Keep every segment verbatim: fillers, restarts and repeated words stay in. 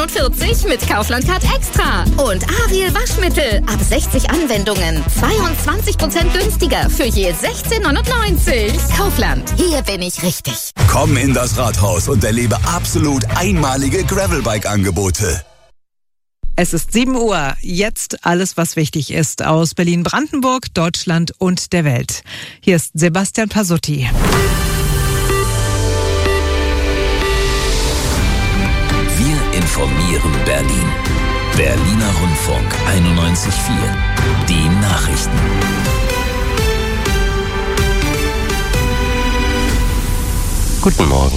neunundvierzig mit Kaufland Card Extra. Und Ariel Waschmittel ab sechzig Anwendungen. zweiundzwanzig Prozent günstiger für je sechzehn neunundneunzig. Kaufland, hier bin ich richtig. Komm in das Rathaus und erlebe absolut einmalige Gravelbike-Angebote. Es ist sieben Uhr. Jetzt alles, was wichtig ist aus Berlin-Brandenburg, Deutschland und der Welt. Hier ist Sebastian Pasutti. Wir informieren Berlin. Berliner Rundfunk einundneunzig Komma vier. Die Nachrichten. Guten Morgen.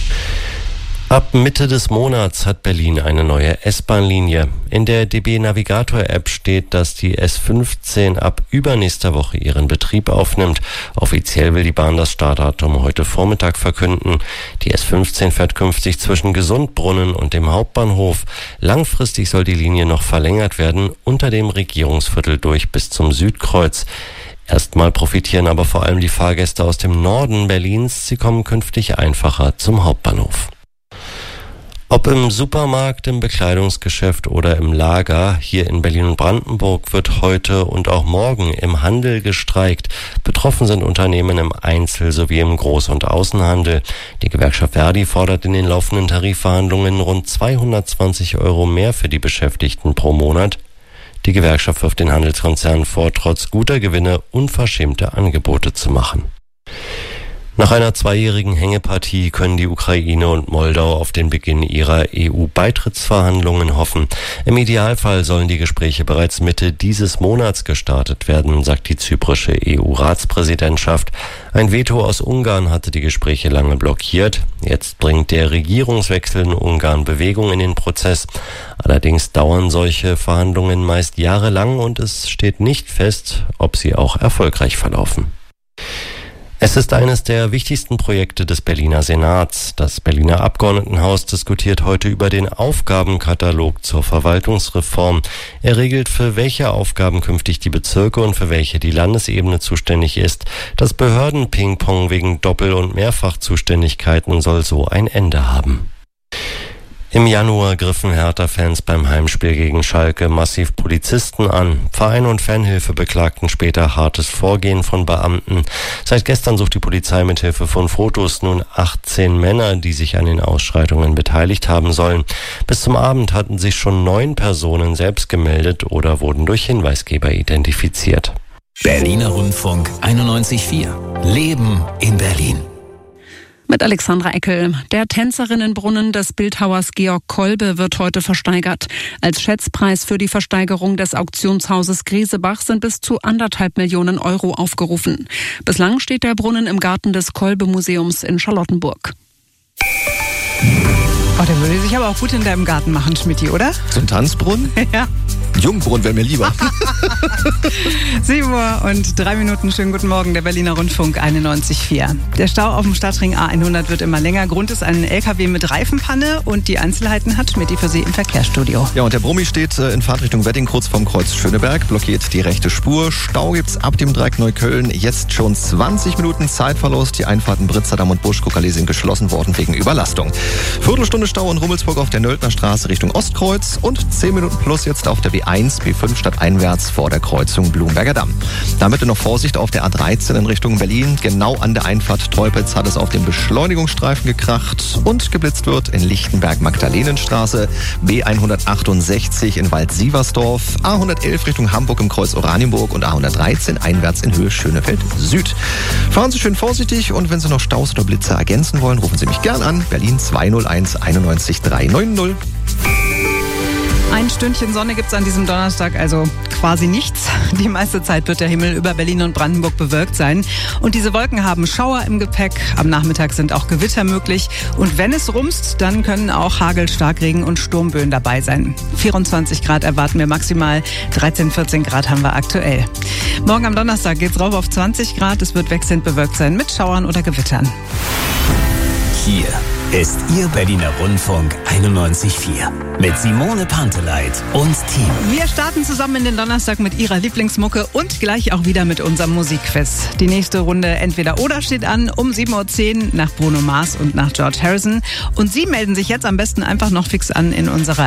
Ab Mitte des Monats hat Berlin eine neue S-Bahn-Linie. In der D B Navigator-App steht, dass die S fünfzehn ab übernächster Woche ihren Betrieb aufnimmt. Offiziell will die Bahn das Startdatum heute Vormittag verkünden. Die S fünfzehn fährt künftig zwischen Gesundbrunnen und dem Hauptbahnhof. Langfristig soll die Linie noch verlängert werden, unter dem Regierungsviertel durch bis zum Südkreuz. Erstmal profitieren aber vor allem die Fahrgäste aus dem Norden Berlins. Sie kommen künftig einfacher zum Hauptbahnhof. Ob im Supermarkt, im Bekleidungsgeschäft oder im Lager, hier in Berlin und Brandenburg wird heute und auch morgen im Handel gestreikt. Betroffen sind Unternehmen im Einzel- sowie im Groß- und Außenhandel. Die Gewerkschaft Verdi fordert in den laufenden Tarifverhandlungen rund zweihundertzwanzig Euro mehr für die Beschäftigten pro Monat. Die Gewerkschaft wirft den Handelskonzernen vor, trotz guter Gewinne unverschämte Angebote zu machen. Nach einer zweijährigen Hängepartie können die Ukraine und Moldau auf den Beginn ihrer E U-Beitrittsverhandlungen hoffen. Im Idealfall sollen die Gespräche bereits Mitte dieses Monats gestartet werden, sagt die zyprische E U-Ratspräsidentschaft. Ein Veto aus Ungarn hatte die Gespräche lange blockiert. Jetzt bringt der Regierungswechsel in Ungarn Bewegung in den Prozess. Allerdings dauern solche Verhandlungen meist jahrelang und es steht nicht fest, ob sie auch erfolgreich verlaufen. Es ist eines der wichtigsten Projekte des Berliner Senats. Das Berliner Abgeordnetenhaus diskutiert heute über den Aufgabenkatalog zur Verwaltungsreform. Er regelt, für welche Aufgaben künftig die Bezirke und für welche die Landesebene zuständig ist. Das Behörden-Ping-Pong wegen Doppel- und Mehrfachzuständigkeiten soll so ein Ende haben. Im Januar griffen Hertha-Fans beim Heimspiel gegen Schalke massiv Polizisten an. Verein und Fanhilfe beklagten später hartes Vorgehen von Beamten. Seit gestern sucht die Polizei mithilfe von Fotos nun achtzehn Männer, die sich an den Ausschreitungen beteiligt haben sollen. Bis zum Abend hatten sich schon neun Personen selbst gemeldet oder wurden durch Hinweisgeber identifiziert. Berliner Rundfunk einundneunzig Komma vier. Leben in Berlin. Mit Alexandra Eckel. Der Tänzerinnenbrunnen des Bildhauers Georg Kolbe wird heute versteigert. Als Schätzpreis für die Versteigerung des Auktionshauses Griesebach sind bis zu anderthalb Millionen Euro aufgerufen. Bislang steht der Brunnen im Garten des Kolbe-Museums in Charlottenburg. Oh, der würde sich aber auch gut in deinem Garten machen, Schmidti, oder? So ein Tanzbrunnen? Ja. Jungbrunnen wäre mir lieber. sieben Uhr und drei Minuten. Schönen guten Morgen, der Berliner Rundfunk einundneunzig Komma vier. Der Stau auf dem Stadtring A hundert wird immer länger. Grund ist ein L K W mit Reifenpanne und die Einzelheiten hat Schmidti für Sie im Verkehrsstudio. Ja, und der Brummi steht in Fahrtrichtung Wedding kurz vorm Kreuz Schöneberg, blockiert die rechte Spur. Stau gibt's ab dem Dreieck Neukölln. Jetzt schon zwanzig Minuten Zeitverlust. Die Einfahrten Britzerdamm und Buschkuckallee sind geschlossen worden wegen Überlastung. Viertelstunde Stau in Rummelsburg auf der Nöldner Straße Richtung Ostkreuz und zehn Minuten plus jetzt auf der B eins, B fünf stadteinwärts vor der Kreuzung Blumberger Damm. Dann bitte noch Vorsicht auf der A dreizehn in Richtung Berlin. Genau an der Einfahrt Teupitz hat es auf dem Beschleunigungsstreifen gekracht und geblitzt wird in Lichtenberg-Magdalenenstraße, B hundertachtundsechzig in Wald-Sieversdorf, A hundertelf Richtung Hamburg im Kreuz Oranienburg und A hundertdreizehn einwärts in Höhe Schönefeld Süd. Fahren Sie schön vorsichtig und wenn Sie noch Staus oder Blitze ergänzen wollen, rufen Sie mich gern an. Berlin zwei null eins einundneunzig drei neun null. Ein Stündchen Sonne gibt's an diesem Donnerstag, also quasi nichts. Die meiste Zeit wird der Himmel über Berlin und Brandenburg bewölkt sein. Und diese Wolken haben Schauer im Gepäck. Am Nachmittag sind auch Gewitter möglich. Und wenn es rumst, dann können auch Hagel, Starkregen und Sturmböen dabei sein. vierundzwanzig Grad erwarten wir maximal, dreizehn, vierzehn Grad haben wir aktuell. Morgen am Donnerstag geht's rauf auf zwanzig Grad. Es wird wechselnd bewölkt sein mit Schauern oder Gewittern. Hier ist Ihr Berliner Rundfunk einundneunzig Komma vier mit Simone Panteleit und Team. Wir starten zusammen in den Donnerstag mit Ihrer Lieblingsmucke und gleich auch wieder mit unserem Musikquiz. Die nächste Runde Entweder oder steht an um sieben Uhr zehn nach Bruno Mars und nach George Harrison. Und Sie melden sich jetzt am besten einfach noch fix an in unserer